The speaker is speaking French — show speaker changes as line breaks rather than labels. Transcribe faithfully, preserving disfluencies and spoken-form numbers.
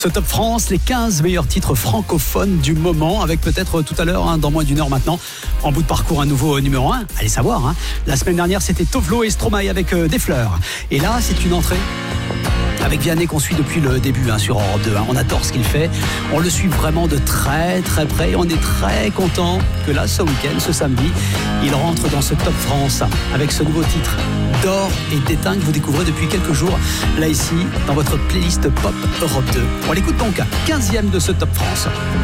Ce Top France, les quinze meilleurs titres francophones du moment, avec peut-être tout à l'heure, hein, dans moins d'une heure maintenant, en bout de parcours, un nouveau numéro un. Allez savoir, hein. La semaine dernière, c'était Tovlo et Stromae avec euh, Des Fleurs. Et là, c'est une entrée avec Vianney qu'on suit depuis le début, hein, sur Europe deux. Hein. On adore ce qu'il fait. On le suit vraiment de très très près. On est très content que là, ce week-end, ce samedi, il rentre dans ce Top France avec ce nouveau titre d'or et d'éteint que vous découvrez depuis quelques jours, là ici, dans votre playlist Pop Europe deux. On l'écoute donc, quinzième de ce Top France.